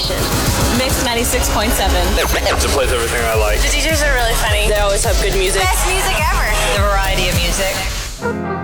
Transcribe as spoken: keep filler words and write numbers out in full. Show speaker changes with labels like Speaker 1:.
Speaker 1: station.
Speaker 2: Mix ninety-six point seven.
Speaker 3: It plays everything I like.
Speaker 1: The D Js are really funny.
Speaker 2: They always have good music.
Speaker 1: Best music ever.
Speaker 4: The variety of music.